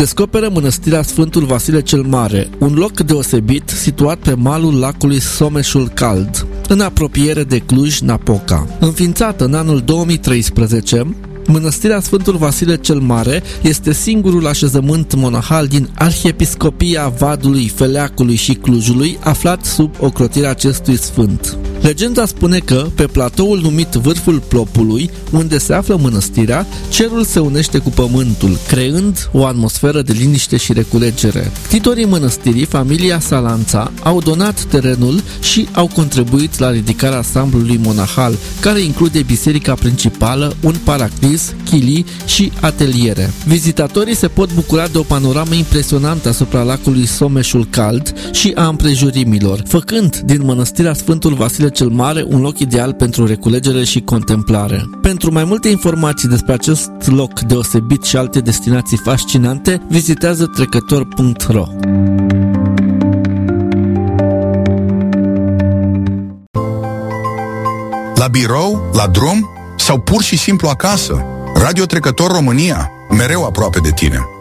descoperă mănăstirea Sfântul Vasile cel Mare, un loc deosebit situat pe malul lacului Someșul Cald, în apropiere de Cluj-Napoca. Înființată în anul 2013, Mănăstirea Sfântul Vasile cel Mare este singurul așezământ monahal din Arhiepiscopia Vadului, Feleacului și Clujului aflat sub ocrotirea acestui sfânt. Legenda spune că, pe platoul numit Vârful Plopului, unde se află mănăstirea, cerul se unește cu pământul, creând o atmosferă de liniște și reculegere. Ctitorii mănăstirii, familia Salanța, au donat terenul și au contribuit la ridicarea ansamblului monahal, care include biserica principală, un paraclis, chilii și ateliere. Vizitatorii se pot bucura de o panoramă impresionantă asupra lacului Someșul Cald și a împrejurimilor, făcând din mănăstirea Sfântul Vasile cel Mare un loc ideal pentru reculegere și contemplare. Pentru mai multe informații despre acest loc deosebit și alte destinații fascinante, vizitează trecător.ro. La birou, la drum sau pur și simplu acasă, Radio Trecător România, mereu aproape de tine.